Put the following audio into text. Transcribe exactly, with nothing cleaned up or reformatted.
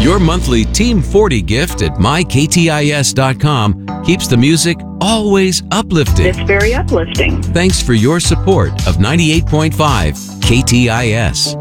Your monthly Team forty gift at my k t i s dot com keeps the music always uplifting. It's very uplifting. Thanks for your support of ninety-eight point five K T I S.